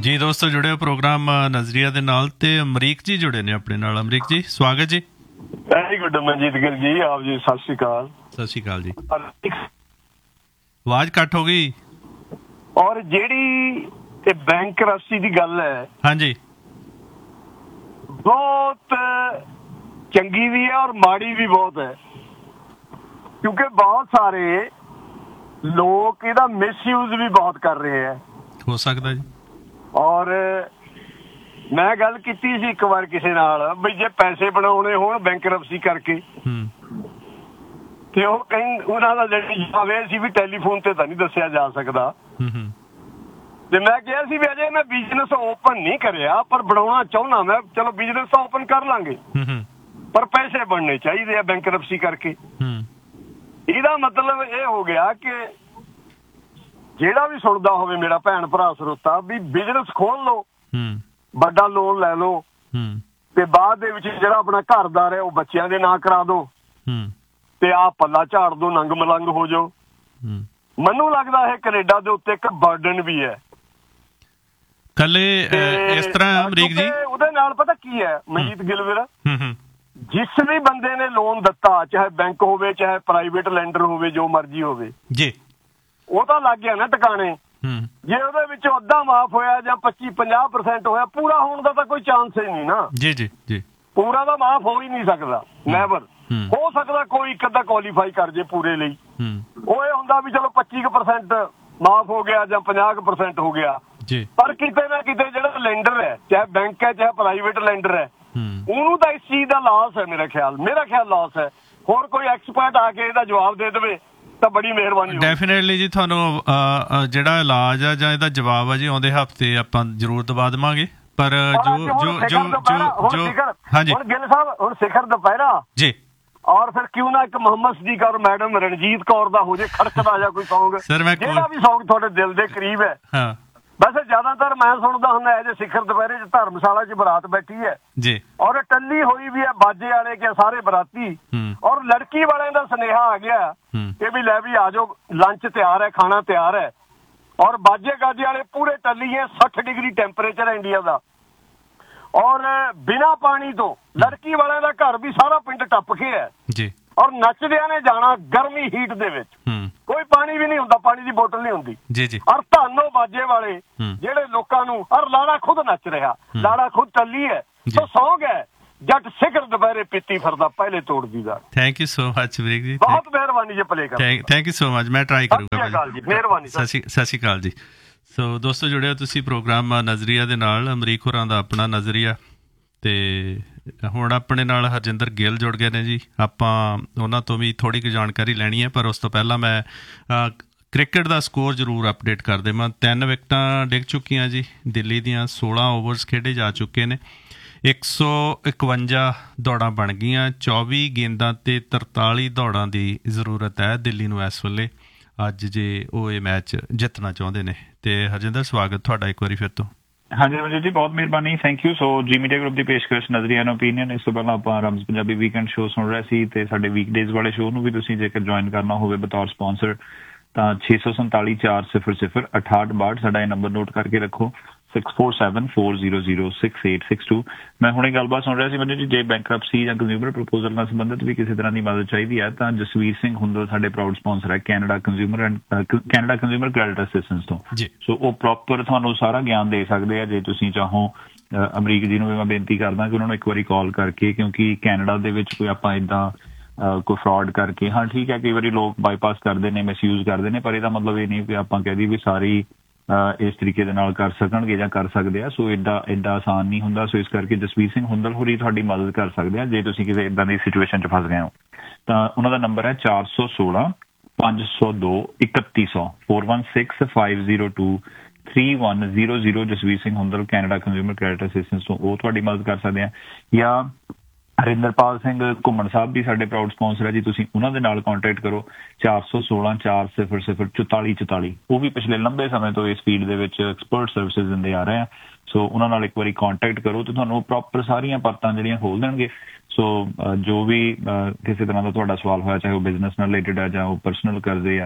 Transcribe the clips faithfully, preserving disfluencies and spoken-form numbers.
ਜੀ ਦੋਸਤੋ, ਜੁੜੇ ਹੋ ਪ੍ਰੋਗਰਾਮ ਨਜ਼ਰੀਆ ਦੇ ਨਾਲ ਤੇ ਅਮਰੀਕ ਜੀ ਜੁੜੇ ਨੇ ਆਪਣੇ ਨਾਲ। ਅਮਰੀਕ ਜੀ ਸਵਾਗਤ ਜੀ। ਵੈਰੀ ਗੁੱਡ ਮਨਜੀਤ ਗਿੱਲ ਜੀ, ਆਪ ਜੀ ਸਤਿ ਸ਼੍ਰੀ ਅਕਾਲ। ਸਤਿ ਸ਼੍ਰੀ ਅਕਾਲ ਜੀ। ਆਵਾਜ਼ ਕੱਟ ਹੋ ਗਈ। ਔਰ ਜਿਹੜੀ ਇਹ ਬੈਂਕ ਰਸੀ ਦੀ ਗੱਲ ਹੈ, ਹਾਂਜੀ, ਬਹੁਤ ਚੰਗੀ ਵੀ ਹੈ ਔਰ ਮਾੜੀ ਵੀ ਬਹੁਤ ਹੈ, ਕਿਉਂਕਿ ਬਹੁਤ ਸਾਰੇ ਲੋਕ ਇਹਦਾ ਮਿਸਯੂਜ਼ ਵੀ ਬਹੁਤ ਕਰ ਰਹੇ ਹੈ। ਹੋ ਸਕਦਾ ਜੀ। ਔਰ ਮੈਂ ਗੱਲ ਕੀਤੀ ਸੀ ਇੱਕ ਵਾਰ ਕਿਸੇ ਨਾਲ, ਬਈ ਜੇ ਪੈਸੇ ਬਣਾਉਣੇ ਹੋਣ ਬੈਂਕਰਪਸੀ ਕਰਕੇ, ਤੇ ਉਹ ਕਹੀਂ ਉਹਨਾਂ ਦਾ ਜਿਹੜੀ ਜਵਾਬ ਸੀ ਵੀ ਟੈਲੀਫੋਨ ਤੇ ਤਾਂ ਨਹੀਂ ਦੱਸਿਆ ਜਾ ਸਕਦਾ। ਤੇ ਮੈਂ ਕਿਹਾ ਸੀ ਵੀ ਅਜੇ ਮੈਂ ਬਿਜ਼ਨਸ ਓਪਨ ਨਹੀਂ ਕਰਿਆ, ਪਰ ਬਣਾਉਣਾ ਚਾਹੁੰਦਾ ਮੈਂ। ਚਲੋ ਬਿਜ਼ਨਸ ਤਾਂ ਓਪਨ ਕਰ ਲਾਂਗੇ, ਪਰ ਪੈਸੇ ਬਣਨੇ ਚਾਹੀਦੇ ਆ ਬੈਂਕਰਪਸੀ ਕਰਕੇ। ਇਹਦਾ ਮਤਲਬ ਇਹ ਹੋ ਗਿਆ ਕਿ ਜਿਹੜਾ ਵੀ ਸੁਣਦਾ ਹੋਵੇ ਮੇਰਾ ਭੈਣ ਭਰਾ ਸਰੋਤਾ, ਵੀ ਬਿਜ਼ਨਸ ਖੋਲ ਲਓ, ਵੱਡਾ ਲੋਨ ਲੈ ਲਓ, ਤੇ ਬਾਅਦ ਦੇ ਵਿੱਚ ਜਿਹੜਾ ਆਪਣਾ ਘਰਦਾਰ ਹੈ ਉਹ ਬੱਚਿਆਂ ਦੇ ਨਾਂ ਕਰਾ ਦੋ, ਤੇ ਆਹ ਪੱਲਾ ਝਾੜ ਦੋ, ਨੰਗ ਮਲੰਗ ਹੋ ਜਾਓ। ਮੈਨੂੰ ਲੱਗਦਾ ਇਹ ਕੈਨੇਡਾ ਦੇ ਉੱਤੇ ਇੱਕ ਬਰਡਨ ਵੀ ਹੈ। ਕੱਲੇ ਇਸ ਤਰ੍ਹਾਂ ਅਮਰੀਕ ਜੀ, ਉਹਦੇ ਨਾਲ ਪਤਾ ਕੀ ਹੈ ਮਨਜੀਤ ਗਿੱਲ ਵੀਰ, ਜਿਸ ਵੀ ਬੰਦੇ ਨੇ ਲੋਨ ਦਿੱਤਾ, ਚਾਹੇ ਬੈਂਕ ਹੋਵੇ ਚਾਹੇ ਪ੍ਰਾਈਵੇਟ ਲੈਂਡਰ ਹੋਵੇ, ਜੋ ਮਰਜ਼ੀ ਹੋਵੇ ਜੀ, ਉਹ ਤਾਂ ਲੱਗ ਗਿਆ ਨਾ ਟਿਕਾਣੇ। ਜੇ ਉਹਦੇ ਵਿੱਚੋਂ ਅੱਧਾ ਮਾਫ ਹੋਇਆ ਜਾਂ ਪੱਚੀ ਪੰਜਾਹ ਪਰਸੈਂਟ ਹੋਇਆ, ਪੂਰਾ ਹੋਣ ਦਾ ਤਾਂ ਕੋਈ ਚਾਂਸ ਹੀ ਨਹੀਂ ਨਾ। ਜੀ ਜੀ ਜੀ, ਪੂਰਾ ਤਾਂ ਮਾਫ ਹੋ ਹੀ ਨਹੀਂ ਸਕਦਾ, ਨੈਵਰ। ਹੋ ਸਕਦਾ ਕੋਈ ਇੱਕ ਅੱਧਾ ਕੁਆਲੀਫਾਈ ਕਰ ਜੇ ਪੂਰੇ ਲਈ। ਉਹ ਇਹ ਹੁੰਦਾ ਵੀ ਚਲੋ ਪੱਚੀ ਕੁ ਪਰਸੈਂਟ ਮਾਫ ਹੋ ਗਿਆ ਜਾਂ ਪੰਜਾਹ ਕੁ ਪਰਸੈਂਟ ਹੋ ਗਿਆ, ਪਰ ਕਿਤੇ ਨਾ ਕਿਤੇ ਜਿਹੜਾ ਲੈਂਡਰ ਹੈ, ਚਾਹੇ ਬੈਂਕ ਹੈ ਚਾਹੇ ਪ੍ਰਾਈਵੇਟ ਲੈਂਡਰ ਹੈ, ਉਹਨੂੰ ਤਾਂ ਇਸ ਚੀਜ਼ ਦਾ ਲਾਸ ਹੈ। ਮੇਰਾ ਖਿਆਲ ਮੇਰਾ ਖਿਆਲ ਲਾਸ ਹੈ। ਹੋਰ ਕੋਈ ਐਕਸਪਰਟ ਆ ਕੇ ਇਹਦਾ ਜਵਾਬ ਦੇ ਦੇਵੇ ਤਾਂ ਬੜੀ ਮਿਹਰਬਾਨੀ। ਡੈਫੀਨੇਟਲੀ ਜੀ, ਤੁਹਾਨੂੰ ਜਿਹੜਾ ਇਲਾਜ ਆ ਜਾਂ ਇਹਦਾ ਜਵਾਬ ਆ ਜੀ ਆਉਂਦੇ ਹਫ਼ਤੇ ਆਪਾਂ ਜ਼ਰੂਰ ਦਵਾ ਦੇਵਾਂਗੇ। ਪਰ ਜੋ ਜੋ ਜੋ ਜੋ ਹਾਂਜੀ ਹੁਣ ਗਿੱਲ ਸਾਹਿਬ, ਹੁਣ ਸਿਖਰ ਦੁਪਹਿਰਾ ਜੀ, ਔਰ ਫਿਰ ਕਿਉਂ ਨਾ ਇੱਕ ਮੁਹੰਮਦ ਸਦੀਕ ਔਰ ਮੈਡਮ ਰਣਜੀਤ ਕੌਰ ਦਾ ਹੋ ਜੇ ਖੜਕਦਾ ਜਾਂ ਕੋਈ ਸੌਂਗ, ਜਿਹੜਾ ਵੀ ਸੌਂਗ ਤੁਹਾਡੇ ਦਿਲ ਦੇ ਕਰੀਬ ਹੈ। ਹਾਂ, ਵੈਸੇ ਜ਼ਿਆਦਾਤਰ ਮੈਂ ਸੁਣਦਾ ਹੁੰਦਾ ਹੈ ਜੇ ਸਿਖਰ ਦੁਪਹਿਰੇ ਚ ਧਰਮਸ਼ਾਲਾ ਚ ਬਰਾਤ ਬੈਠੀ ਹੈ ਜੀ, ਔਰ ਟੱਲੀ ਹੋਈ ਵੀ ਹੈ, ਬਾਜੇ ਵਾਲੇ ਕੇ ਸਾਰੇ ਬਰਾਤੀ, ਔਰ ਲੜਕੀ ਵਾਲਿਆਂ ਦਾ ਸੁਨੇਹਾ ਆ ਗਿਆ ਕਿ ਵੀ ਲੈ ਵੀ ਆ ਜਾਓ, ਲੰਚ ਤਿਆਰ ਹੈ, ਖਾਣਾ ਤਿਆਰ ਹੈ, ਔਰ ਬਾਜੇ ਗਾਜੇ ਵਾਲੇ ਪੂਰੇ ਟੱਲੀ ਹੈ, ਸੱਠ ਡਿਗਰੀ ਟੈਂਪਰੇਚਰ ਹੈ ਇੰਡੀਆ ਦਾ, ਔਰ ਬਿਨਾਂ ਪਾਣੀ ਤੋਂ ਲੜਕੀ ਵਾਲਿਆਂ ਦਾ ਘਰ ਵੀ ਸਾਰਾ ਪਿੰਡ ਟੱਪ ਕੇ ਹੈ ਜੀ, ਔਰ ਨੱਚਦਿਆਂ ਨੇ ਜਾਣਾ ਗਰਮੀ ਹੀਟ ਦੇ ਵਿੱਚ, ਕੋਈ ਪਾਣੀ ਵੀ ਨਹੀਂ ਹੁੰਦਾ, ਪਾਣੀ ਦੀ ਬੋਤਲ ਨਹੀਂ ਹੁੰਦੀ ਜੀ ਜੀ, ਔਰ ਧਾਨੋ ਬਾਜੇ ਵਾਲੇ ਜਿਹੜੇ ਲੋਕਾਂ ਨੂੰ, ਔਰ ਲਾੜਾ ਖੁਦ ਨੱਚ ਰਿਹਾ, ਲਾੜਾ ਖੁਦ ਟੱਲੀ ਹੈ। ਸੋ ਸੌਂਗ ਹੈ ਜੱਟ ਸਿਖਰ ਦੁਪਹਿਰੇ ਪੀਤੀ ਫਿਰਦਾ ਪਹਿਲੇ ਤੋੜਦੀ ਦਾ। ਥੈਂਕ ਯੂ ਸੋ ਮਚ ਵੀਰ ਜੀ, ਬਹੁਤ ਮਿਹਰਬਾਨੀ ਜੀ, ਪਲੇ ਕਰ। ਥੈਂਕ ਯੂ ਸੋ ਮਚ, ਮੈਂ ਟਰਾਈ ਕਰੂੰਗਾ ਜੀ, ਮਿਹਰਬਾਨੀ। ਸਤਿ ਸ਼੍ਰੀ ਅਕਾਲ ਜੀ। ਸੋ ਦੋਸਤੋ, ਜੁੜਿਓ ਤੁਸੀਂ ਪ੍ਰੋਗਰਾਮ ਨਜ਼ਰੀਆ ਦੇ ਨਾਲ, ਅਮਰੀਕ ਹੋਰਾਂ ਦਾ ਆਪਣਾ ਨਜ਼ਰੀਆ। ਤੇ ਹੁਣ ਆਪਣੇ ਨਾਲ ਹਰਜਿੰਦਰ ਗਿੱਲ ਜੁੜ ਗਏ ਨੇ ਜੀ। ਆਪਾਂ ਉਹਨਾਂ ਤੋਂ ਵੀ ਥੋੜ੍ਹੀ ਕੁ ਜਾਣਕਾਰੀ ਲੈਣੀ ਹੈ, ਪਰ ਉਸ ਤੋਂ ਪਹਿਲਾਂ ਮੈਂ ਕ੍ਰਿਕਟ ਦਾ ਸਕੋਰ ਜ਼ਰੂਰ ਅਪਡੇਟ ਕਰ ਦੇਵਾਂ। ਤਿੰਨ ਵਿਕਟਾਂ ਡਿੱਗ ਚੁੱਕੀਆਂ ਜੀ ਦਿੱਲੀ ਦੀਆਂ, ਸੋਲਾਂ ਓਵਰਸ ਖੇਡੇ ਜਾ ਚੁੱਕੇ ਨੇ, ਇੱਕ ਸੌ ਇਕਵੰਜਾ ਦੌੜਾਂ ਬਣ ਗਈਆਂ, ਚੌਵੀ ਗੇਂਦਾਂ 'ਤੇ ਤਰਤਾਲੀ ਦੌੜਾਂ ਦੀ ਜ਼ਰੂਰਤ ਹੈ ਦਿੱਲੀ ਨੂੰ ਇਸ ਵੇਲੇ, ਅੱਜ ਜੇ ਉਹ ਇਹ ਮੈਚ ਜਿੱਤਣਾ ਚਾਹੁੰਦੇ ਨੇ। ਤੇ ਹਰਜਿੰਦਰ, ਸਵਾਗਤ ਤੁਹਾਡਾ ਇੱਕ ਵਾਰੀ ਫਿਰ ਤੋਂ। ਹਾਂਜੀ ਮਨਜੀਤ ਜੀ, ਬਹੁਤ ਮਿਹਰਬਾਨੀ, ਥੈਂਕ ਯੂ। ਸੋ ਜੀ ਮੀਡੀਆ ਗਰੁੱਪ ਦੀ ਪੇਸ਼ਕਸ਼ ਨਜ਼ਰੀਆ ਐਂਡ ਓਪੀਨੀਅਨ। ਇਸ ਤੋਂ ਪਹਿਲਾਂ ਆਪਾਂ ਰਮਜ਼ ਪੰਜਾਬੀ ਵੀਕਐਂਡ ਸ਼ੋਅ ਸੁਣ ਰਹੇ ਸੀ, ਤੇ ਸਾਡੇ ਵੀਕਡੇਜ਼ ਵਾਲੇ ਸ਼ੋਅ ਨੂੰ ਵੀ ਤੁਸੀਂ ਜੇਕਰ ਜੁਆਇਨ ਕਰਨਾ ਹੋਵੇ ਬਤੌਰ ਸਪਾਂਸਰ ਤਾਂ ਛੇ ਸੌ ਸੰਤਾਲੀ ਚਾਰ ਸਿਫਰ ਸਿਫਰ ਅਠਾਹਠ ਬਾਹਠ ਸਾਡਾ ਇਹ ਨੰਬਰ ਨੋਟ ਕਰਕੇ ਰੱਖੋ, six four seven four zero zero six eight six to. ਮੈਂ ਹੁਣੇ ਗੱਲਬਾਤ ਸੁਣ ਰਿਹਾ ਸੀ ਮੈਨੂੰ ਜੀ, ਜੇ ਬੈਂਕਰਪਸੀ ਜਾਂ ਕੰਜ਼ਿਊਮਰ ਪ੍ਰਪੋਜ਼ਲ ਨਾਲ ਸੰਬੰਧਿਤ ਵੀ ਕਿਸੇ ਤਰ੍ਹਾਂ ਦੀ ਮਦਦ ਚਾਹੀਦੀ ਹੈ ਤਾਂ ਜਸਵੀਰ ਸਿੰਘ ਹੁੰਦਲ ਸਾਡੇ ਪ੍ਰਾਊਡ ਸਪਾਂਸਰ ਹੈ Canada consumer and Canada consumer credit assistance ਤੋਂ। ਸੋ ਉਹ ਪ੍ਰੋਪਰ ਤੁਹਾਨੂੰ ਸਾਰਾ ਗਿਆਨ ਦੇ ਸਕਦੇ ਆ। ਜੇ ਤੁਸੀਂ ਚਾਹੋ, ਅਮਰੀਕ ਜੀ ਨੂੰ ਵੀ ਮੈਂ ਬੇਨਤੀ ਕਰਦਾ ਕਿ ਉਹਨਾਂ ਨੂੰ ਇੱਕ ਵਾਰੀ ਕਾਲ ਕਰਕੇ, ਕਿਉਂਕਿ ਕੈਨੇਡਾ ਦੇ ਵਿੱਚ ਕੋਈ ਆਪਾਂ ਇੱਦਾਂ ਕੋਈ ਫਰਾਡ ਕਰਕੇ, ਹਾਂ ਠੀਕ ਹੈ ਕਈ ਵਾਰੀ ਲੋਕ ਬਾਈਪਾਸ ਕਰਦੇ ਨੇ, ਮਿਸਯੂਜ਼ ਕਰਦੇ ਨੇ, ਪਰ ਇਹਦਾ ਮਤਲਬ ਇਹ ਨਹੀਂ ਕਿ ਆਪਾਂ ਕਹਿ ਦਈਏ ਵੀ ਸਾਰੀ ਇਸ ਤਰੀਕੇ ਦੇ ਨਾਲ ਕਰ ਸਕਣਗੇ ਜਾਂ ਕਰ ਸਕਦੇ ਆ। ਸੋ ਏਦਾਂ ਏਦਾਂ ਆਸਾਨ ਨਹੀਂ ਹੁੰਦਾ। ਸੋ ਇਸ ਕਰਕੇ ਜਸਵੀਰ ਸਿੰਘ ਹੁੰਦਲ ਹੋਰੀ ਤੁਹਾਡੀ ਮਦਦ ਕਰ ਸਕਦੇ ਆ ਜੇ ਤੁਸੀਂ ਕਿਸੇ ਏਦਾਂ ਦੀ ਸਿਚੁਏਸ਼ਨ 'ਚ ਫਸ ਗਏ ਹੋ। ਤਾਂ ਉਹਨਾਂ ਦਾ ਨੰਬਰ ਹੈ ਚਾਰ ਸੌ ਸੋਲਾਂ ਪੰਜ ਸੌ ਦੋ ਇਕੱਤੀ ਸੌ four one six five zero two three one zero zero. Jasvir Singh Hundal Canada consumer credit assistance ਤੋਂ, ਉਹ ਤੁਹਾਡੀ ਮਦਦ ਕਰ ਸਕਦੇ ਆ। ਜਾਂ ਹਰਿੰਦਰਪਾਲ ਸਿੰਘ ਘੁੰਮਣ ਸਾਹਿਬ ਵੀ ਸਾਡੇ ਪ੍ਰਾਊਡ ਸਪਾਂਸਰ ਹੈ ਜੀ, ਤੁਸੀਂ ਉਹਨਾਂ ਦੇ ਨਾਲ ਕੰਟੈਕਟ ਕਰੋ, ਚਾਰ ਸੌ ਸੋਲਾਂ ਚਾਰ ਸਿਫਰ ਸਿਫਰ ਚੁਤਾਲੀ ਚੁਤਾਲੀ। ਉਹ ਵੀ ਪਿਛਲੇ ਲੰਬੇ ਸਮੇਂ ਤੋਂ ਇਸ ਫੀਲਡ ਦੇ ਵਿੱਚ ਐਕਸਪਰਟ ਸਰਵਿਸਿਜ਼ ਦਿੰਦੇ ਆ ਰਹੇ ਆ। ਸੋ ਉਹਨਾਂ ਨਾਲ ਇੱਕ ਵਾਰੀ ਕੰਟੈਕਟ ਕਰੋ ਤੇ ਤੁਹਾਨੂੰ ਪ੍ਰੋਪਰ ਸਾਰੀਆਂ ਪਰਤਾਂ ਜਿਹੜੀਆਂ ਖੋਲ ਦੇਣਗੇ। ਸੋ ਜੋ ਵੀ ਕਿਸੇ ਤਰ੍ਹਾਂ ਦਾ ਤੁਹਾਡਾ ਸਵਾਲ ਹੋਇਆ, ਚਾਹੇ ਉਹ ਬਿਜ਼ਨਸ ਨਾਲ ਰਿਲੇਟਡ ਹੈ ਜਾਂ ਉਹ ਪਰਸਨਲ ਕਰਦੇ ਆ,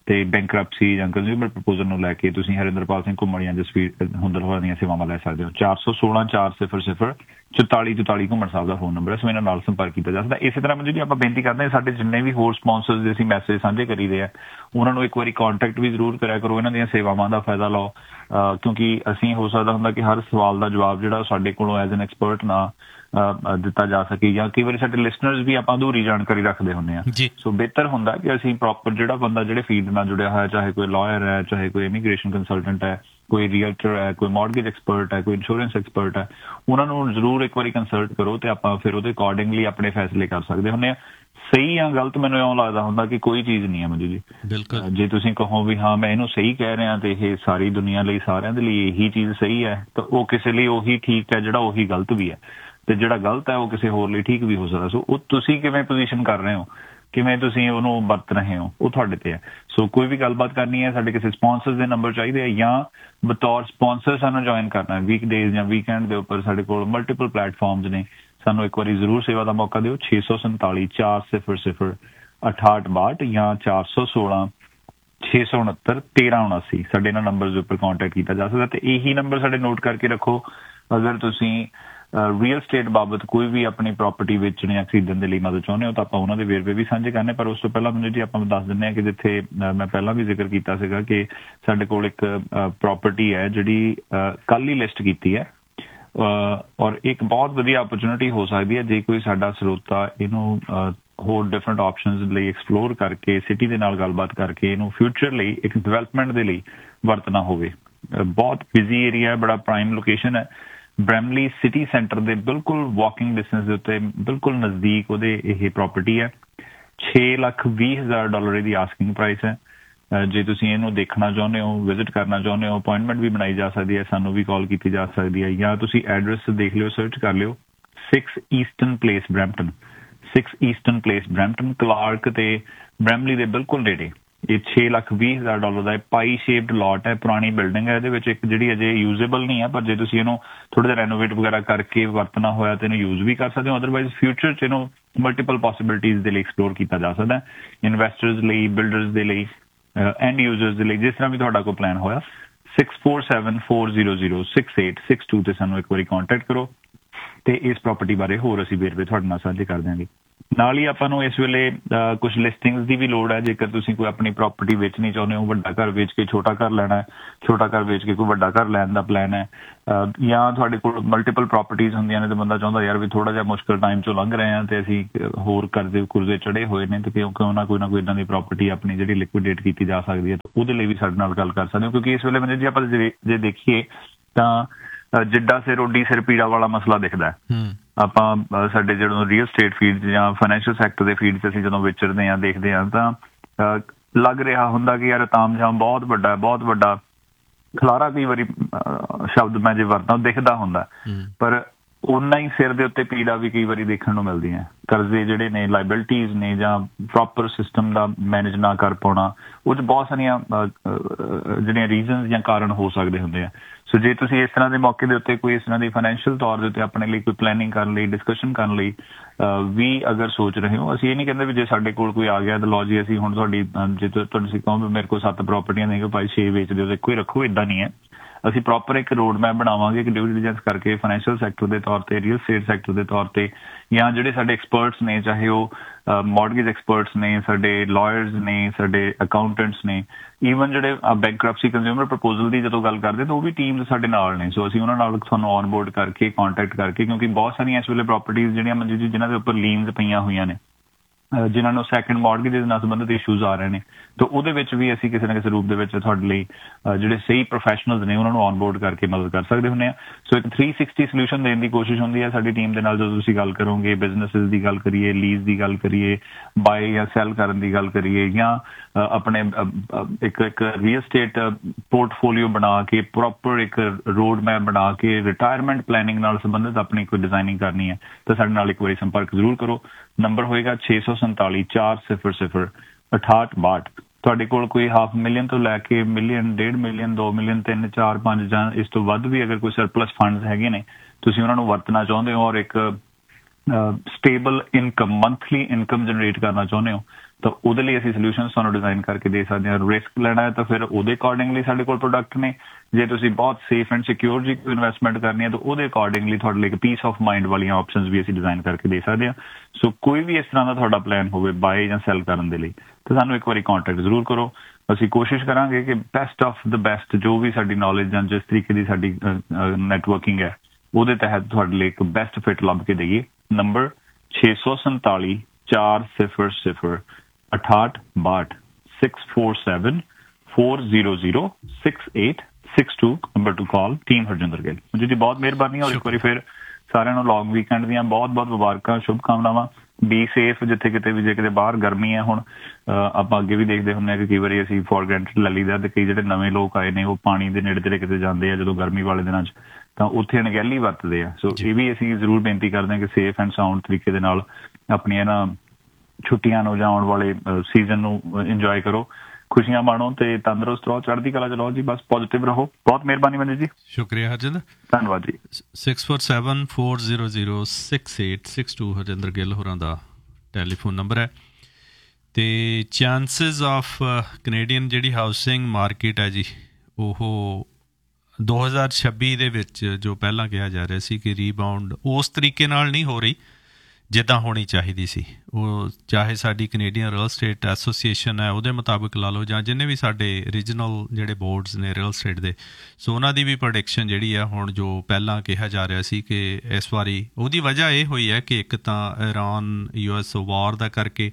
ਤੇ ਬੈਂਕਰਪਸੀ ਜਾਂ ਕੰਜ਼ਿਊਮਰ ਪ੍ਰਪੋਜ਼ਲ ਨੂੰ ਲੈ ਕੇ ਤੁਸੀਂ ਹਰਿੰਦਰਪਾਲ ਸਿੰਘ ਘੁੰਮਣ ਜਾਂ ਜਸਵੀਰ ਹੁੰਦਲ ਹੋਰਾਂ ਦੀਆਂ ਸੇਵਾਵਾਂ ਲੈ ਸਕਦੇ ਹੋ। ਚਾਰ ਸੌ ਸੋਲਾਂ ਚਾਰ ਸਿਫਰ ਸਿਫਰ ਚੁਤਾਲੀ ਚੁਤਾਲੀ ਘੁੰਮਣ ਸਾਹਿਬ ਦਾ ਫੋਨ ਨੰਬਰ ਹੈ, ਸੋ ਇਹਨਾਂ ਨਾਲ ਸੰਪਰਕ ਕੀਤਾ ਜਾ ਸਕਦਾ। ਇਸੇ ਤਰ੍ਹਾਂ ਜੀ ਆਪਾਂ ਬੇਨਤੀ ਕਰਦੇ ਹਾਂ ਸਾਡੇ ਜਿੰਨੇ ਵੀ ਹੋਰ ਸਪਾਂਸਰਸ ਦੇ ਅਸੀਂ ਮੈਸੇਜ ਸਾਂਝੇ ਕਰੀਦੇ ਆ ਉਹਨਾਂ ਨੂੰ ਇੱਕ ਵਾਰੀ ਕੰਟੈਕਟ ਵੀ ਜ਼ਰੂਰ ਕਰਿਆ ਕਰੋ, ਇਹਨਾਂ ਦੀਆਂ ਸੇਵਾਵਾਂ ਦਾ ਫਾਇਦਾ ਲਓ, ਕਿਉਂਕਿ ਅਸੀਂ ਹੋ ਸਕਦਾ ਹੁੰਦਾ ਕਿ ਹਰ ਸਵਾਲ ਦਾ ਜਵਾਬ ਜਿਹੜਾ ਸਾਡੇ ਕੋਲੋਂ ਐਜ਼ ਐਨ ਐਕਸਪਰਟ ਨਾ ਦਿੱਤਾ ਜਾ ਸਕੇ, ਜਾਂ ਕਈ ਵਾਰੀ ਸਾਡੇ ਲਿਸਨਰਸ ਵੀ ਆਪਾਂ ਅਧੂਰੀ ਜਾਣਕਾਰੀ ਰੱਖਦੇ ਹੁੰਦੇ ਆ। ਸੋ ਬਿਹਤਰ ਹੁੰਦਾ ਕਿ ਅਸੀਂ ਪ੍ਰੋਪਰ ਜਿਹੜਾ ਬੰਦਾ ਜਿਹੜੇ ਫੀਲਡ ਨਾਲ ਜੁੜਿਆ ਹੋਇਆ, ਚਾਹੇ ਕੋਈ ਲਾਇਰ ਹੈ, ਚਾਹੇ ਕੋਈ ਇਮੀਗ੍ਰੇਸ਼ਨ ਕੰਸਲਟੈਂਟ ਹੈ, ਕੋਈ ਰੀਅਲਟਰ ਹੈ, ਕੋਈ ਮੌਰਗੇਜ ਐਕਸਪਰਟ ਹੈ, ਕੋਈ ਇੰਸ਼ੋਰੈਂਸ ਐਕਸਪਰਟ ਹੈ, ਉਹਨਾਂ ਨੂੰ ਜ਼ਰੂਰ ਇੱਕ ਵਾਰੀ ਕੰਸਲਟ ਕਰੋ ਤੇ ਆਪਾਂ ਫਿਰ ਉਹਦੇ ਅਕੋਰਡਿੰਗਲੀ ਆਪਣੇ ਫੈਸਲੇ ਕਰ ਸਕਦੇ ਹੁੰਦੇ ਆ। ਸਹੀ ਜਾਂ ਗਲਤ ਮੈਨੂੰ ਇਉਂ ਲੱਗਦਾ ਹੁੰਦਾ ਕਿ ਕੋਈ ਚੀਜ਼ ਨਹੀਂ ਹੈ ਮੰਜੂ ਜੀ। ਬਿਲਕੁਲ, ਜੇ ਤੁਸੀਂ ਕਹੋ ਵੀ ਹਾਂ ਮੈਂ ਇਹਨੂੰ ਸਹੀ ਕਹਿ ਰਿਹਾ ਤੇ ਇਹ ਸਾਰੀ ਦੁਨੀਆ ਲਈ, ਸਾਰਿਆਂ ਦੇ ਲਈ ਇਹੀ ਚੀਜ਼ ਸਹੀ ਹੈ, ਤਾਂ ਉਹ ਕਿਸੇ ਲਈ ਉਹੀ ਠੀਕ ਹੈ ਜਿਹੜਾ ਉਹੀ ਗਲਤ ਵੀ ਹੈ, ਤੇ ਜਿਹੜਾ ਗਲਤ ਹੈ ਉਹ ਕਿਸੇ ਹੋਰ ਲਈ ਠੀਕ ਵੀ ਹੋ ਸਕਦਾ। ਸੋ ਉਹ ਤੁਸੀਂ ਕਿਵੇਂ ਪੋਜੀਸ਼ਨ ਕਰ ਰਹੇ ਹੋ, ਕਿਵੇਂ ਤੁਸੀਂ ਉਹਨੂੰ ਵਰਤ ਰਹੇ ਹੋ, ਉਹ ਤੁਹਾਡੇ ਤੇ ਹੈ। ਸੋ ਕੋਈ ਵੀ ਗੱਲਬਾਤ ਕਰਨੀ ਹੈ, ਸਾਡੇ ਕਿਸੇ ਸਪਾਂਸਰ ਦੇ ਨੰਬਰ ਚਾਹੀਦੇ ਆ ਜਾਂ ਬਤੌਰ ਸਪਾਂਸਰ ਸਾਨੂੰ ਜੁਆਇਨ ਕਰਨਾ ਵੀਕ ਡੇਜ਼ ਜਾਂ ਵੀਕਐਂਡ ਦੇ ਉੱਪਰ ਸਾਡੇ ਕੋਲ ਮਲਟੀਪਲ ਪਲੇਟਫਾਰਮਸ ਨੇ, ਸਾਨੂੰ ਇੱਕ ਵਾਰੀ ਜ਼ਰੂਰ ਸੇਵਾ ਦਾ ਮੌਕਾ ਦਿਓ। ਛੇ ਸੌ ਸੰਤਾਲੀ ਚਾਰ ਸਿਫਰ ਸਿਫਰ ਅਠਾਹਠ ਬਾਹਠ ਜਾਂ ਚਾਰ ਸੌ ਸੋਲਾਂ ਛੇ ਸੌ ਉਣੱਤਰ ਤੇਰਾਂ ਉਣਾਸੀ ਸਾਡੇ ਇਹਨਾਂ ਨੰਬਰ ਦੇ ਉੱਪਰ ਕੰਟੈਕਟ ਕੀਤਾ ਜਾ ਸਕਦਾ। ਤੇ ਇਹੀ ਨੰਬਰ ਸਾਡੇ ਨੋਟ ਕਰਕੇ ਰੱਖੋ ਅਗਰ ਤੁਸੀਂ ਰੀਅਲ ਸਟੇਟ ਬਾਬਤ ਕੋਈ ਵੀ ਆਪਣੀ ਪ੍ਰਾਪਰਟੀ ਵੇਚਣ ਜਾਂ ਖਰੀਦਣ ਦੇ ਲਈ ਮਦਦ ਚਾਹੁੰਦੇ ਹੋ ਤਾਂ ਆਪਾਂ ਉਹਨਾਂ ਦੇ ਵੇਰਵੇ ਵੀ ਸਾਂਝੇ ਕਰਨੇ। ਪਰ ਉਸ ਤੋਂ ਪਹਿਲਾਂ ਮੈਨੂੰ ਜੀ ਆਪਾਂ ਦੱਸ ਦਿੰਦੇ ਹਾਂ ਕਿ ਜਿੱਥੇ ਮੈਂ ਪਹਿਲਾਂ ਵੀ ਜ਼ਿਕਰ ਕੀਤਾ ਸੀਗਾ ਕਿ ਸਾਡੇ ਕੋਲ ਇੱਕ ਪ੍ਰਾਪਰਟੀ ਹੈ ਜਿਹੜੀ ਕੱਲ੍ਹ ਹੀ ਲਿਸਟ ਕੀਤੀ ਹੈ, ਔਰ ਇੱਕ ਬਹੁਤ ਵਧੀਆ ਓਪਰਚੁਨਿਟੀ ਹੋ ਸਕਦੀ ਹੈ ਜੇ ਕੋਈ ਸਾਡਾ ਸਰੋਤਾ ਇਹਨੂੰ ਹੋਰ ਡਿਫਰੈਂਟ ਆਪਸ਼ਨਸ ਲਈ ਐਕਸਪਲੋਰ ਕਰਕੇ, ਸਿਟੀ ਦੇ ਨਾਲ ਗੱਲਬਾਤ ਕਰਕੇ ਇਹਨੂੰ ਫਿਊਚਰ ਲਈ ਇੱਕ ਡਿਵੈਲਪਮੈਂਟ ਦੇ ਲਈ ਵਰਤਣਾ ਹੋਵੇ। ਬਹੁਤ ਬਿਜ਼ੀ ਏਰੀਆ ਹੈ, ਬੜਾ ਪ੍ਰਾਈਮ ਲੋਕੇਸ਼ਨ ਹੈ, ਬ੍ਰੈਮਲੀ ਸਿਟੀ ਸੈਂਟਰ ਦੇ ਬਿਲਕੁਲ ਵਾਕਿੰਗ ਡਿਸਟੈਂਸ ਦੇ ਉੱਤੇ ਬਿਲਕੁਲ ਨਜ਼ਦੀਕ ਉਹਦੇ ਇਹ ਪ੍ਰਾਪਰਟੀ ਹੈ। ਛੇ ਲੱਖ ਵੀਹ ਹਜ਼ਾਰ ਡਾਲਰ ਇਹਦੀ ਆਸਕਿੰਗ ਪ੍ਰਾਈਸ ਹੈ। ਜੇ ਤੁਸੀਂ ਇਹਨੂੰ ਦੇਖਣਾ ਚਾਹੁੰਦੇ ਹੋ, ਵਿਜ਼ਿਟ ਕਰਨਾ ਚਾਹੁੰਦੇ ਹੋ, ਅਪੁਆਇੰਟਮੈਂਟ ਵੀ ਬਣਾਈ ਜਾ ਸਕਦੀ ਹੈ, ਸਾਨੂੰ ਵੀ ਕਾਲ ਕੀਤੀ ਜਾ ਸਕਦੀ ਹੈ, ਜਾਂ ਤੁਸੀਂ ਐਡਰੈਸ ਦੇਖ ਲਿਓ, ਸਰਚ ਕਰ ਲਿਓ six eastern place Brampton, six eastern place Brampton, Clark ਤੇ ਬ੍ਰੈਮਲੀ ਦੇ ਬਿਲਕੁਲ ਨੇੜੇ। ਇਹ ਛੇ ਲੱਖ ਵੀਹ ਹਜ਼ਾਰ ਡਾਲਰ ਦਾ ਪਾਈ ਸ਼ੇਪਡ ਲਾਟ ਹੈ, ਪੁਰਾਣੀ ਬਿਲਡਿੰਗ ਹੈ, ਇਹਦੇ ਵਿੱਚ ਇੱਕ ਜਿਹੜੀ ਅਜੇ ਯੂਜ਼ੇਬਲ ਨਹੀਂ ਹੈ, ਪਰ ਜੇ ਤੁਸੀਂ ਇਹਨੂੰ ਥੋੜਾ ਜਿਹਾ ਰੈਨੋਵੇਟ ਵਗੈਰਾ ਕਰਕੇ ਵਰਤਣਾ ਹੋਇਆ ਤਾਂ ਇਹਨੂੰ ਯੂਜ਼ ਵੀ ਕਰ ਸਕਦੇ ਹੋ। ਅਦਰਵਾਈਜ਼ ਫਿਊਚਰ 'ਚ ਇਹਨੂੰ ਮਲਟੀਪਲ ਪੋਸੀਬਿਲਿਟੀਜ਼ ਦੇ ਲਈ ਐਕਸਪਲੋਰ ਕੀਤਾ ਜਾ ਸਕਦਾ, ਇਨਵੈਸਟਰਸ ਲਈ, ਬਿਲਡਰਸ ਦੇ ਲਈ, ਐਂਡ ਯੂਜ਼ਰਸ ਦੇ ਲਈ, ਜਿਸ ਤਰ੍ਹਾਂ ਵੀ ਤੁਹਾਡਾ ਕੋਈ ਪਲਾਨ ਹੋਇਆ। Six four seven four zero zero six eight six to ਤੇ ਸਾਨੂੰ ਇੱਕ ਵਾਰੀ ਕੰਟੈਕਟ ਕਰੋ ਤੇ ਇਸ ਪ੍ਰਾਪਰਟੀ ਬਾਰੇ ਹੋਰ ਅਸੀਂ ਵੇਰਵੇ ਤੁਹਾਡੇ ਨਾਲ ਸਾਂਝੇ ਕਰ ਦਿਆਂਗੇ। ਨਾਲ ਹੀ ਆਪਾਂ ਨੂੰ ਇਸ ਵੇਲੇ ਕੁਝ ਲਿਸਟਿੰਗਸ ਦੀ ਵੀ ਲੋੜ ਹੈ। ਜੇਕਰ ਤੁਸੀਂ ਕੋਈ ਆਪਣੀ ਪ੍ਰਾਪਰਟੀ ਵੇਚਣੀ ਚਾਹੁੰਦੇ ਹੋ, ਵੱਡਾ ਘਰ ਵੇਚ ਕੇ ਛੋਟਾ ਘਰ ਲੈਣਾ ਹੈ, ਛੋਟਾ ਘਰ ਵੇਚ ਕੇ ਕੋਈ ਵੱਡਾ ਘਰ ਲੈਣ ਦਾ ਪਲਾਨ ਹੈ, ਜਾਂ ਤੁਹਾਡੇ ਕੋਲ ਮਲਟੀਪਲ ਪ੍ਰਾਪਰਟੀਜ਼ ਹੁੰਦੀਆਂ ਨੇ ਤੇ ਬੰਦਾ ਚਾਹੁੰਦਾ ਯਾਰ ਵੀ ਥੋੜਾ ਜਿਹਾ ਮੁਸ਼ਕਲ ਟਾਈਮ ਚੋਂ ਲੰਘ ਰਹੇ ਹਾਂ ਤੇ ਅਸੀਂ ਹੋਰ ਕਰਜ਼ੇ ਕੁਰਜ਼ੇ ਚੜੇ ਹੋਏ ਨੇ ਤੇ ਕਿਉਂ ਨਾ ਕੋਈ ਨਾ ਕੋਈ ਇੱਦਾਂ ਦੀ ਪ੍ਰਾਪਰਟੀ ਆਪਣੀ ਜਿਹੜੀ ਲਿਕੁਇਡੇਟ ਕੀਤੀ ਜਾ ਸਕਦੀ ਹੈ, ਉਹਦੇ ਲਈ ਵੀ ਸਾਡੇ ਨਾਲ ਗੱਲ ਕਰ ਸਕਦੇ ਹੋ। ਕਿਉਂਕਿ ਇਸ ਵੇਲੇ ਮੈਨੂੰ ਜੇ ਆਪਾਂ ਜੇ ਦੇਖੀਏ ਤਾਂ ਜਿੱਡਾ ਸਿਰ ਓਡੀ ਸਿਰ ਪੀੜਾ ਵਾਲਾ ਮਸਲਾ ਦਿਖਦਾ ਹੈ। ਆਪਾਂ ਸਾਡੇ ਜਦੋਂ ਰੀਅਲ ਸਟੇਟ ਫੀਲਡ ਜਾਂ ਫਾਈਨੈਂਸ਼ੀਅਲ ਸੈਕਟਰ ਦੇ ਫੀਲਡ 'ਚ ਅਸੀਂ ਜਦੋਂ ਵਿਚਰਦੇ ਹਾਂ, ਦੇਖਦੇ ਹਾਂ ਤਾਂ ਲੱਗ ਰਿਹਾ ਹੁੰਦਾ ਕਿ ਯਾਰ ਤਾਮਝਾਮ ਬਹੁਤ ਵੱਡਾ, ਬਹੁਤ ਵੱਡਾ ਖਲਾਰਾ, ਕਈ ਵਾਰੀ ਸ਼ਬਦ ਮੈਂ ਜੇ ਵਰਤਾਂ ਦਿਖਦਾ ਹੁੰਦਾ, ਪਰ ਓਨਾ ਹੀ ਸਿਰ ਦੇ ਉੱਤੇ ਪੀੜਾ ਵੀ ਕਈ ਵਾਰੀ ਦੇਖਣ ਨੂੰ ਮਿਲਦੀਆਂ। ਕਰਜ਼ੇ ਜਿਹੜੇ ਨੇ, ਲਾਇਬਿਲਟੀਜ਼ ਨੇ, ਜਾਂ ਪ੍ਰੋਪਰ ਸਿਸਟਮ ਦਾ ਮੈਨੇਜ ਨਾ ਕਰ ਪਾਉਣਾ, ਉਹ 'ਚ ਬਹੁਤ ਸਾਰੀਆਂ ਜਿਹੜੀਆਂ ਰੀਜ਼ਨਸ ਜਾਂ ਕਾਰਨ ਹੋ ਸਕਦੇ ਹੁੰਦੇ ਆ। ਸੋ ਜੇ ਤੁਸੀਂ ਇਸ ਤਰ੍ਹਾਂ ਦੇ ਮੌਕੇ ਦੇ ਉੱਤੇ ਕੋਈ ਇਸ ਤਰ੍ਹਾਂ ਦੀ ਫਾਈਨੈਂਸ਼ੀਅਲ ਤੌਰ ਦੇ ਉੱਤੇ ਆਪਣੇ ਲਈ ਕੋਈ ਪਲੈਨਿੰਗ ਕਰਨ ਲਈ, ਡਿਸਕਸ਼ਨ ਕਰਨ ਲਈ ਵੀ ਅਗਰ ਸੋਚ ਰਹੇ ਹੋ, ਅਸੀਂ ਇਹ ਨਹੀਂ ਕਹਿੰਦੇ ਵੀ ਜੇ ਸਾਡੇ ਕੋਲ ਕੋਈ ਆ ਗਿਆ ਤਾਂ ਲਓ ਜੀ ਅਸੀਂ ਹੁਣ ਤੁਹਾਡੀ, ਜੇ ਤੁਸੀਂ ਕਹੋ ਵੀ ਮੇਰੇ ਕੋਲ ਸੱਤ ਪ੍ਰਾਪਰਟੀਆਂ ਨੇ ਭਾਈ ਛੇ ਵੇਚ ਦਿਓ, ਇੱਕੋ ਹੀ ਰੱਖੋ, ਇੱਦਾਂ ਨਹੀਂ ਹੈ। ਅਸੀਂ ਪ੍ਰੋਪਰ ਇੱਕ ਰੋਡ ਮੈਪ ਬਣਾਵਾਂਗੇ ਕਿ ਡਿਊ ਡਿਲੀਜੈਂਸ ਕਰਕੇ ਫਾਈਨੈਂਸ਼ੀਅਲ ਸੈਕਟਰ ਦੇ ਤੌਰ ਤੇ, ਰੀਅਲ ਸਟੇਟ ਸੈਕਟਰ ਦੇ ਤੌਰ ਤੇ, ਜਾਂ ਜਿਹੜੇ ਸਾਡੇ ਐਕਸਪਰਟਸ ਨੇ, ਚਾਹੇ ਉਹ ਮੌਰਗੇਜ ਐਕਸਪਰਟਸ ਨੇ, ਸਾਡੇ ਲਾਇਰਸ ਨੇ, ਸਾਡੇ ਅਕਾਊਂਟੈਂਟਸ ਨੇ, ਈਵਨ ਜਿਹੜੇ ਬੈਂਕਰਪਸੀ ਕੰਜ਼ਿਊਮਰ ਪ੍ਰਪੋਜ਼ਲ ਦੀ ਜਦੋਂ ਗੱਲ ਕਰਦੇ ਤਾਂ ਉਹ ਵੀ ਟੀਮ ਸਾਡੇ ਨਾਲ ਨੇ। ਸੋ ਅਸੀਂ ਉਹਨਾਂ ਨਾਲ ਤੁਹਾਨੂੰ ਔਨ ਬੋਰਡ ਕਰਕੇ, ਕੰਟੈਕਟ ਕਰਕੇ, ਕਿਉਂਕਿ ਬਹੁਤ ਸਾਰੀਆਂ ਇਸ ਵੇਲੇ ਪ੍ਰਾਪਰਟੀਜ਼ ਜਿਹੜੀਆਂ ਮਨਜੀਤ ਜੀ ਜਿਨ੍ਹਾਂ ਦੇ ਉੱਪਰ ਲੀਨਸ ਪਈਆਂ ਹੋਈਆਂ ਨੇ, ਜਿਨ੍ਹਾਂ ਨੂੰ ਸੈਕੰਡ ਮੌਰਗੇਜ ਦੇ ਨਾਲ ਸੰਬੰਧਿਤ ਇਸ਼ੂਜ਼ ਆ ਰਹੇ ਨੇ, ਤਾਂ ਉਹਦੇ ਵਿੱਚ ਵੀ ਅਸੀਂ ਕਿਸੇ ਨਾ ਕਿਸੇ ਰੂਪ ਦੇ ਵਿੱਚ ਤੁਹਾਡੇ ਲਈ ਜਿਹੜੇ ਸਹੀ ਪ੍ਰੋਫੈਸ਼ਨਲਸ ਨੇ ਉਹਨਾਂ ਨੂੰ ਔਨ ਬੋਰਡ ਕਰਕੇ ਮਦਦ ਕਰ ਸਕਦੇ ਹੁੰਦੇ ਆ। ਸੋ ਇੱਕ ਥ੍ਰੀ ਸਿਕਸਟੀ ਸੋਲਿਊਸ਼ਨ ਦੇਣ ਦੀ ਕੋਸ਼ਿਸ਼ ਹੁੰਦੀ ਹੈ ਸਾਡੀ ਟੀਮ ਦੇ ਨਾਲ। ਜਦੋਂ ਤੁਸੀਂ ਗੱਲ ਕਰੋਗੇ, ਬਿਜ਼ਨਸਿਸ ਦੀ ਗੱਲ ਕਰੀਏ, ਲੀਜ਼ ਦੀ ਗੱਲ ਕਰੀਏ, ਬਾਏ ਜਾਂ ਸੈਲ ਕਰਨ ਦੀ ਗੱਲ ਕਰੀਏ, ਜਾਂ ਆਪਣੇ ਇੱਕ ਇੱਕ ਰੀਅਲ ਸਟੇਟ ਪੋਰਟਫੋਲੀਓ ਬਣਾ ਕੇ, ਪ੍ਰੋਪਰ ਇੱਕ ਰੋਡ ਮੈਪ ਬਣਾ ਕੇ, ਰਿਟਾਇਰਮੈਂਟ ਪਲੈਨਿੰਗ ਨਾਲ ਸੰਬੰਧਿਤ ਆਪਣੀ ਕੋਈ ਡਿਜ਼ਾਈਨਿੰਗ ਕਰਨੀ ਹੈ ਤਾਂ ਸਾਡੇ ਨਾਲ ਇੱਕ ਵਾਰੀ ਸੰਪਰਕ ਜ਼ਰੂਰ ਕਰੋ। ਨੰਬਰ ਹੋਏਗਾ ਛੇ ਸੌ ਸੰਤਾਲੀ ਚਾਰ ਸਿਫਰ ਸਿਫਰ ਅਠਾਹਠ ਬਾਹਠ। ਤੁਹਾਡੇ ਕੋਲ ਕੋਈ ਹਾਫ ਮਿਲੀਅਨ ਤੋਂ ਲੈ ਕੇ ਮਿਲੀਅਨ, ਡੇਢ ਮਿਲੀਅਨ, ਦੋ ਮਿਲੀਅਨ, ਤਿੰਨ, ਚਾਰ, ਪੰਜ ਜਾਂ ਇਸ ਤੋਂ ਵੱਧ ਵੀ ਅਗਰ ਕੋਈ ਸਰਪਲਸ ਫੰਡਸ ਹੈਗੇ ਨੇ, ਤੁਸੀਂ ਉਹਨਾਂ ਨੂੰ ਵਰਤਣਾ ਚਾਹੁੰਦੇ ਹੋ ਔਰ ਇੱਕ stable income, monthly income generate ਕਰਨਾ ਚਾਹੁੰਦੇ ਹੋ, ਤਾਂ ਉਹਦੇ ਲਈ ਅਸੀਂ ਸੋਲੂਸ਼ਨਸ ਤੁਹਾਨੂੰ ਡਿਜ਼ਾਈਨ ਕਰਕੇ ਦੇ ਸਕਦੇ ਹਾਂ। ਰਿਸਕ ਲੈਣਾ ਹੈ ਤਾਂ ਫਿਰ ਉਹਦੇ ਅਕੋਰਡਿੰਗਲੀ ਸਾਡੇ ਕੋਲ ਪ੍ਰੋਡਕਟ ਨੇ। ਜੇ ਤੁਸੀਂ ਬਹੁਤ ਸੇਫ ਐਂਡ ਸਿਕਿਉਰ ਜੀ ਕੋਈ ਇਨਵੈਸਟਮੈਂਟ ਕਰਨੀ ਹੈ ਤਾਂ ਉਹਦੇ ਅਕੋਰਡਿੰਗਲੀ ਤੁਹਾਡੇ ਲਈ ਇੱਕ ਪੀਸ ਆਫ ਮਾਈਂਡ ਵਾਲੀਆਂ ਆਪਸ਼ਨਸ ਵੀ ਅਸੀਂ ਡਿਜ਼ਾਈਨ ਕਰਕੇ ਦੇ ਸਕਦੇ ਹਾਂ। ਸੋ ਕੋਈ ਵੀ ਇਸ ਤਰ੍ਹਾਂ ਦਾ ਤੁਹਾਡਾ ਪਲਾਨ ਹੋਵੇ ਬਾਏ ਜਾਂ ਸੈਲ ਕਰਨ ਦੇ ਲਈ ਤਾਂ ਸਾਨੂੰ ਇੱਕ ਵਾਰੀ ਕੰਟੈਕਟ ਜ਼ਰੂਰ ਕਰੋ। ਅਸੀਂ ਕੋਸ਼ਿਸ਼ ਕਰਾਂਗੇ ਕਿ ਬੈਸਟ ਆਫ ਦ ਬੈਸਟ ਜੋ ਵੀ ਸਾਡੀ ਨੌਲੇਜ ਜਾਂ ਜਿਸ ਤਰੀਕੇ ਦੀ ਸਾਡੀ ਨੈਟਵਰਕਿੰਗ ਹੈ ਉਹਦੇ ਤਹਿਤ ਤੁਹਾਡੇ ਲਈ ਇੱਕ ਬੈਸਟ ਫਿਟ ਲੱਭ ਕੇ ਦੇਈਏ। ਨੰਬਰ ਛੇ ਸੌ ਸੰਤਾਲੀ ਚਾਰ ਸਿਫਰ ਸਿਫਰ ਅਠਾਹਠ ਬਾਹਠ six four seven four zero zero six eight six two number two ਕਾਲ ਟੀਮ ਹਰਜਿੰਦਰ ਗਿੱਲ ਜੀ ਦੀ ਬਹੁਤ ਮਿਹਰਬਾਨੀ। ਔਰ ਇੱਕ ਵਾਰੀ ਫਿਰ ਸਾਰਿਆਂ ਨੂੰ ਲੌਂਗ ਵੀਕਐਂਡ ਦੀਆਂ ਬਹੁਤ ਬਹੁਤ ਮੁਬਾਰਕਾਂ, ਸ਼ੁਭ ਕਾਮਨਾਵਾਂ। ਬੀ ਸੇਫ ਜਿੱਥੇ ਕਿਤੇ ਵੀ, ਜੇ ਕਿਤੇ ਬਾਹਰ ਗਰਮੀ ਹੈ ਹੁਣ ਆਪਾਂ ਅੱਗੇ ਵੀ ਦੇਖਦੇ ਹੁੰਦੇ ਹਾਂ ਕਿ ਕਈ ਵਾਰੀ ਅਸੀਂ ਫੋਰ ਗ੍ਰੈਂਟਡ ਲੈ ਲਈਦਾ ਤੇ ਕਈ ਜਿਹੜੇ ਨਵੇਂ ਲੋਕ ਆਏ ਨੇ ਉਹ ਪਾਣੀ ਦੇ ਨੇੜੇ ਤੇੜੇ ਕਿਤੇ ਜਾਂਦੇ ਆ ਜਦੋਂ ਗਰਮੀ ਵਾਲੇ ਦਿਨਾਂ 'ਚ ਤਾਂ ਉੱਥੇ ਅਣਗਹਿਲੀ ਵਰਤਦੇ ਆ। ਸੋ ਇਹ ਵੀ ਅਸੀਂ ਜ਼ਰੂਰ ਬੇਨਤੀ ਕਰਦੇ ਹਾਂ ਕਿ ਸੇਫ ਐਂਡ ਸਾਊਂਡ ਤਰੀਕੇ ਦੇ ਨਾਲ ਆਪਣੀਆਂ ਨਾ ਛੁੱਟੀਆਂ ਨੂੰ ਜਾਂ ਆਉਣ ਵਾਲੇ ਸੀਜ਼ਨ ਨੂੰ ਇੰਜੋਏ ਕਰੋ, ਖੁਸ਼ੀਆਂ ਮਾਣੋ ਤੇ ਤੰਦਰੁਸਤ ਰਹੋ, ਚੜ੍ਹਦੀ ਕਲਾ 'ਚ ਰਹੋ ਜੀ। ਬਸ ਪੋਜ਼ਿਟਿਵ ਰਹੋ। ਬਹੁਤ ਮਿਹਰਬਾਨੀ ਮਨਜੀਤ ਜੀ। ਸ਼ੁਕਰੀਆ ਹਰਜਿੰਦਰ, ਧੰਨਵਾਦ ਜੀ। Six four seven four zero zero six eight six to Harjinder Gill ਹੋਰਾਂ ਦਾ ਟੈਲੀਫੋਨ ਨੰਬਰ ਹੈ। ਅਤੇ ਚਾਂਸਿਸ ਆਫ ਕੈਨੇਡੀਅਨ ਜਿਹੜੀ ਹਾਊਸਿੰਗ ਮਾਰਕੀਟ ਹੈ ਜੀ ਉਹ ਦੋ ਹਜ਼ਾਰ ਛੱਬੀ ਦੇ ਵਿੱਚ ਜੋ ਪਹਿਲਾਂ ਕਿਹਾ ਜਾ ਰਿਹਾ ਸੀ ਕਿ ਰੀਬਾਊਂਡ ਉਸ ਤਰੀਕੇ ਨਾਲ ਨਹੀਂ ਹੋ ਰਹੀ ਜਿੱਦਾਂ ਹੋਣੀ ਚਾਹੀਦੀ ਸੀ। ਉਹ ਚਾਹੇ ਸਾਡੀ ਕੈਨੇਡੀਅਨ ਰੀਅਲ ਸਟੇਟ ਐਸੋਸੀਏਸ਼ਨ ਹੈ ਉਹਦੇ ਮੁਤਾਬਿਕ ਲਾ ਲਓ ਜਾਂ ਜਿੰਨੇ ਵੀ ਸਾਡੇ ਰੀਜਨਲ ਜਿਹੜੇ ਬੋਰਡਸ ਨੇ ਰੀਅਲ ਸਟੇਟ ਦੇ, ਸੋ ਉਹਨਾਂ ਦੀ ਵੀ ਪ੍ਰੋਡਿਕਸ਼ਨ ਜਿਹੜੀ ਆ ਹੁਣ ਜੋ ਪਹਿਲਾਂ ਕਿਹਾ ਜਾ ਰਿਹਾ ਸੀ ਕਿ ਇਸ ਵਾਰੀ ਉਹਦੀ ਵਜ੍ਹਾ ਇਹ ਹੋਈ ਹੈ ਕਿ ਇੱਕ ਤਾਂ ਇਰਾਨ ਯੂ ਐਸ ਵਾਰ ਦਾ ਕਰਕੇ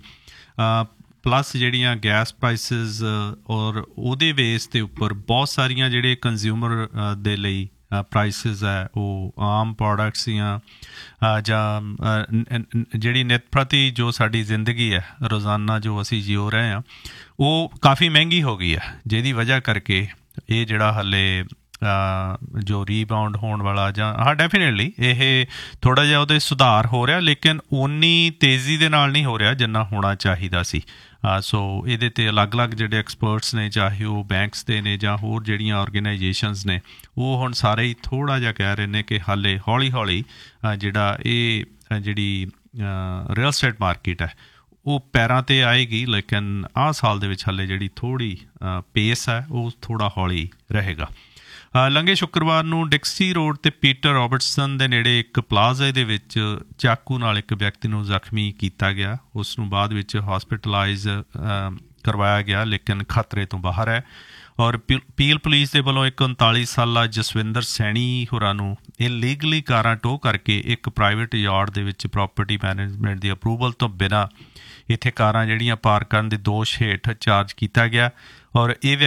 ਪਲੱਸ ਜਿਹੜੀਆਂ ਗੈਸ ਪ੍ਰਾਈਸਿਸ ਔਰ ਉਹਦੇ ਬੇਸ ਦੇ ਉੱਪਰ ਬਹੁਤ ਸਾਰੀਆਂ ਜਿਹੜੇ ਕੰਜ਼ਿਊਮਰ ਦੇ ਲਈ ਪ੍ਰਾਈਸਿਸ ਹੈ ਉਹ ਆਮ ਪ੍ਰੋਡਕਟਸ ਦੀਆਂ ਜਾਂ ਜਿਹੜੀ ਨਿਤ ਪ੍ਰਤੀ ਜੋ ਸਾਡੀ ਜ਼ਿੰਦਗੀ ਹੈ ਰੋਜ਼ਾਨਾ ਜੋ ਅਸੀਂ ਜਿਉ ਰਹੇ ਹਾਂ ਉਹ ਕਾਫੀ ਮਹਿੰਗੀ ਹੋ ਗਈ ਹੈ, ਜਿਹਦੀ ਵਜ੍ਹਾ ਕਰਕੇ ਇਹ ਜਿਹੜਾ ਹਾਲੇ ਜੋ ਰੀਬਾਊਂਡ ਹੋਣ ਵਾਲਾ ਜਾਂ ਹਾਂ ਡੈਫੀਨੇਟਲੀ ਇਹ ਥੋੜ੍ਹਾ ਜਿਹਾ ਉਹਦੇ ਸੁਧਾਰ ਹੋ ਰਿਹਾ, ਲੇਕਿਨ ਓਨੀ ਤੇਜ਼ੀ ਦੇ ਨਾਲ ਨਹੀਂ ਹੋ ਰਿਹਾ ਜਿੰਨਾ ਹੋਣਾ ਚਾਹੀਦਾ ਸੀ। ਸੋ ਇਹਦੇ 'ਤੇ ਅਲੱਗ-ਅਲੱਗ ਜਿਹੜੇ ਐਕਸਪਰਟਸ ਨੇ, ਚਾਹੇ ਉਹ ਬੈਂਕਸ ਦੇ ਨੇ ਜਾਂ ਹੋਰ ਜਿਹੜੀਆਂ ਔਰਗੇਨਾਈਜੇਸ਼ਨਸ ਨੇ, ਉਹ ਹੁਣ ਸਾਰੇ ਹੀ ਥੋੜ੍ਹਾ ਜਿਹਾ ਕਹਿ ਰਹੇ ਨੇ ਕਿ ਹਾਲੇ ਹੌਲੀ-ਹੌਲੀ ਜਿਹੜਾ ਇਹ ਜਿਹੜੀ ਰੀਅਲ ਸਟੇਟ ਮਾਰਕੀਟ ਹੈ ਉਹ ਪੈਰਾਂ 'ਤੇ ਆਏਗੀ, ਲੇਕਿਨ ਆਹ ਸਾਲ ਦੇ ਵਿੱਚ ਹਾਲੇ ਜਿਹੜੀ ਥੋੜ੍ਹੀ ਪੇਸ ਹੈ ਉਹ ਥੋੜ੍ਹਾ ਹੌਲੀ ਰਹੇਗਾ। ਲੰਘੇ ਸ਼ੁੱਕਰਵਾਰ ਨੂੰ ਡਿਕਸੀ ਰੋਡ 'ਤੇ ਪੀਟਰ ਰੋਬਰਟਸਨ ਦੇ ਨੇੜੇ ਇੱਕ ਪਲਾਜ਼ਾ ਦੇ ਵਿੱਚ ਚਾਕੂ ਨਾਲ ਇੱਕ ਵਿਅਕਤੀ ਨੂੰ ਜ਼ਖਮੀ ਕੀਤਾ ਗਿਆ। ਉਸ ਨੂੰ ਬਾਅਦ ਵਿੱਚ ਹੌਸਪੀਟਲਾਈਜ਼ ਕਰਵਾਇਆ ਗਿਆ, ਲੇਕਿਨ ਖਤਰੇ ਤੋਂ ਬਾਹਰ ਹੈ। ਔਰ ਪੀਲ ਪੁਲਿਸ ਦੇ ਵੱਲੋਂ ਇੱਕ ਉਨਤਾਲੀ ਸਾਲਾ ਜਸਵਿੰਦਰ ਸੈਣੀ ਹੋਰਾਂ ਨੂੰ ਇਲੀਗਲੀ ਕਾਰਾਂ ਟੋ ਕਰਕੇ ਇੱਕ ਪ੍ਰਾਈਵੇਟ ਯਾਰਡ ਦੇ ਵਿੱਚ ਪ੍ਰੋਪਰਟੀ ਮੈਨੇਜਮੈਂਟ ਦੀ ਅਪਰੂਵਲ ਤੋਂ ਬਿਨਾਂ ਇੱਥੇ ਕਾਰਾਂ ਜਿਹੜੀਆਂ ਪਾਰਕ ਕਰਨ ਦੇ ਦੋਸ਼ ਹੇਠ ਚਾਰਜ ਕੀਤਾ ਗਿਆ। ਔਰ ਇਹ